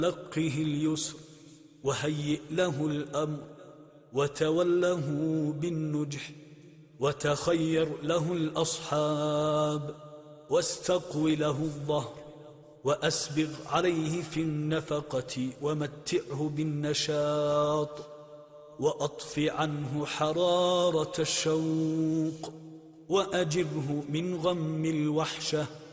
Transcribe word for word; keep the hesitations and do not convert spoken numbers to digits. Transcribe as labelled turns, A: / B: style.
A: لقه اليسر وهيئ له الأمر وتوله بالنجح وتخير له الأصحاب واستقو له الظهر وأسبغ عليه في النفقة ومتعه بالنشاط وأطف عنه حرارة الشوق وأجره من غم الوحشة